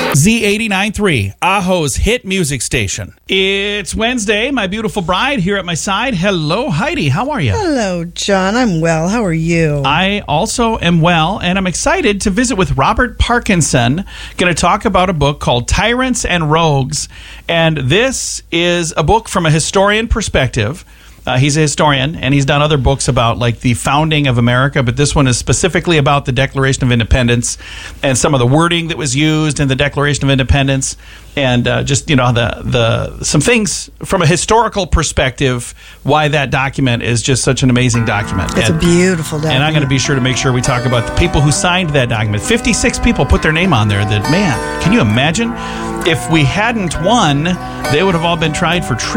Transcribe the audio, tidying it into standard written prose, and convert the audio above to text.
Z89.3, Aho's hit music station. It's Wednesday. My beautiful bride here at my side. Hello, Heidi. How are you? Hello, John. I'm well. How are you? I also am well, and I'm excited to visit with Robert Parkinson. Going to talk about a book called Tyrants and Rogues, and this is a book from a historian perspective. He's a historian, and he's done other books about like the founding of America, but this one is specifically about the Declaration of Independence and some of the wording that was used in the Declaration of Independence, and just the some things from a historical perspective why that document is just such an amazing document. It's a beautiful document. And I'm going to be sure to make sure we talk about the people who signed that document. 56 people put their name on there. That, man, can you imagine if we hadn't won, they would have all been tried for treason.